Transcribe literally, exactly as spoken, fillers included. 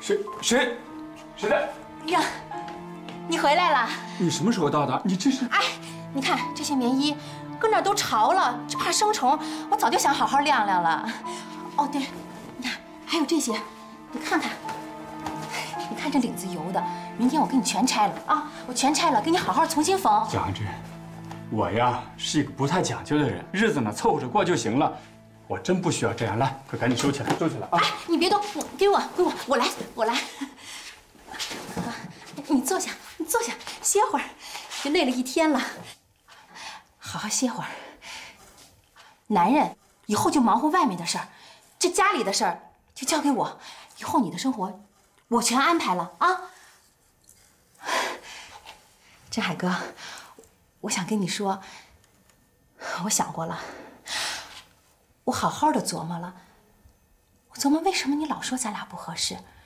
谁谁谁在？ 呀，你回来了？ 你什么时候到的？你这是…… 哎，你看这些棉衣，搁那儿都潮了，这怕生虫，我早就想好好晾晾了。哦，对，你看还有这些，你看看，你看这领子油的，明天我给你全拆了啊！我全拆了，给你好好重新缝。 蒋安之，我呀是一个不太讲究的人，日子呢凑合着过就行了。我真不需要这样，来，快赶紧收起来，收起来啊！ 哎，你别动，给我，给我，我来，我来。你坐下，你坐下，歇会儿。这累了一天了，好好歇会儿。男人以后就忙活外面的事儿，这家里的事儿就交给我。以后你的生活，我全安排了啊。振海哥，我想跟你说，我想过了，我好好的琢磨了，我琢磨为什么你老说咱俩不合适。